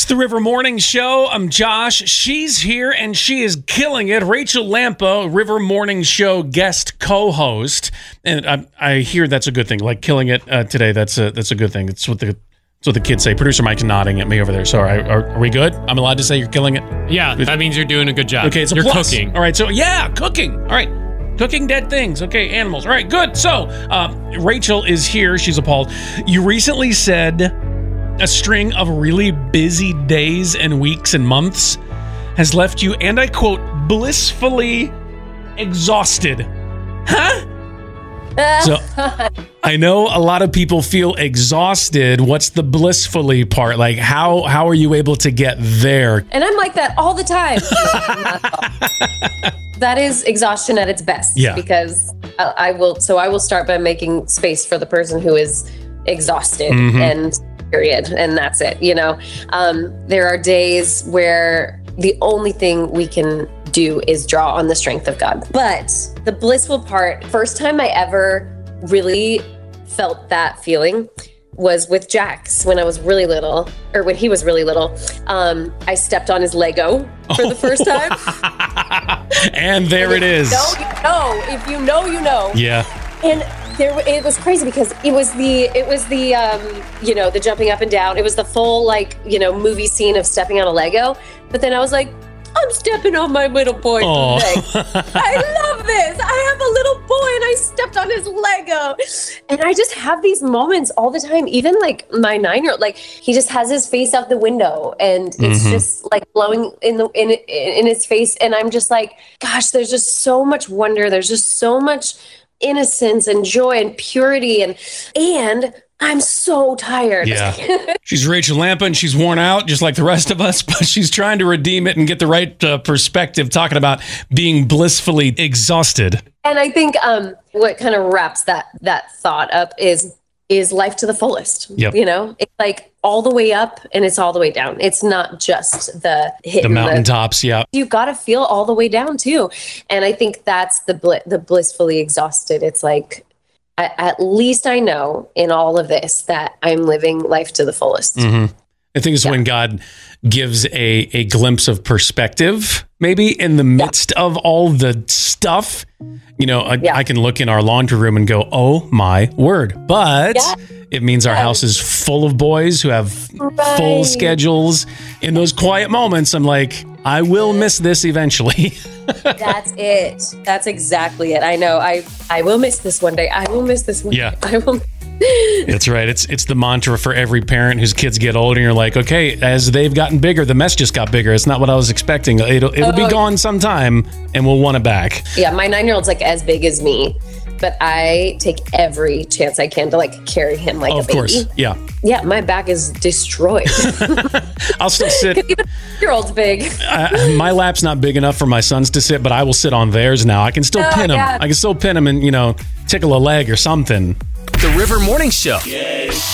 The River Morning Show. I'm Josh. She's here and she is killing it. Rachel Lampa, River Morning Show guest co-host, and I hear that's a good thing. Like killing it today. That's a good thing. It's what the kids say. Producer Mike's nodding at me over there. So are we good? I'm allowed to say you're killing it. Yeah, that means you're doing a good job. Okay, you're plus. cooking. All right. So cooking. All right. Cooking dead things. Okay, animals. All right, good. So Rachel is here. She's appalled. You recently said a string of really busy days and weeks and months has left you, and I quote, blissfully exhausted. Huh? So I know a lot of people feel exhausted. What's the blissfully part? Like, how are you able to get there? And I'm like that all the time. That is exhaustion at its best. Yeah. Because I will start by making space for the person who is exhausted and period. And that's it. You know, there are days where the only thing we can do is draw on the strength of God. But the blissful part, first time I ever really felt that feeling was with Jax when I was really little, or when he was really little. I stepped on his Lego for the first time. And there it is. If you know, you know. Yeah. And it was crazy because it was the the jumping up and down. It was the full movie scene of stepping on a Lego. But then I was like, I'm stepping on my little boy's leg. I love this. I have a little boy and I stepped on his Lego. And I just have these moments all the time. Even like my 9-year-old, like he just has his face out the window and it's just like blowing in his face. And I'm just like, gosh, there's just so much wonder. There's just so much innocence and joy and purity and I'm so tired. Yeah. She's Rachel Lampa and she's worn out just like the rest of us, but she's trying to redeem it and get the right perspective, talking about being blissfully exhausted. And I think what kind of wraps that thought up is life to the fullest. Yep. You know, it's like all the way up and it's all the way down. It's not just the mountaintops. Yeah. You got to feel all the way down too. And I think that's the blissfully exhausted. It's like, at least I know in all of this that I'm living life to the fullest. Mm-hmm. I think it's when God gives a glimpse of perspective, maybe in the midst of all the stuff. You know, I can look in our laundry room and go, oh my word. But it means our house is full of boys who have full schedules. In those quiet moments, I'm like, I will miss this eventually. That's it. That's exactly it. I know. I will miss this one day. I will miss this one day. I will. That's right. It's the mantra for every parent whose kids get older. And you're like, okay, as they've gotten bigger, the mess just got bigger. It's not what I was expecting. It'll be gone sometime, and we'll want it back. Yeah, my 9-year-old's like as big as me, but I take every chance I can to like carry him like a baby. Of course, yeah. Yeah, my back is destroyed. I'll still sit. Even 9-year-old's big. My lap's not big enough for my sons to sit, but I will sit on theirs now. I can still pin them. I can still pin them and tickle a leg or something. The River Morning Show. Yay.